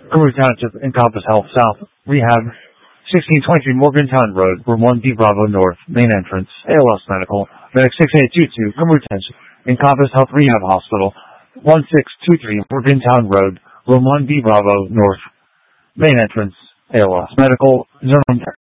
Guru Township, Encompass Health South, Rehab, 1623 Morgantown Road, Room 1B Bravo North, Main Entrance, ALS Medical, Medic 6822, Guru Township, Encompass Health Rehab Hospital, 1623 Morgantown Road, Room 1B Bravo North, Main Entrance, ALS Medical, Zone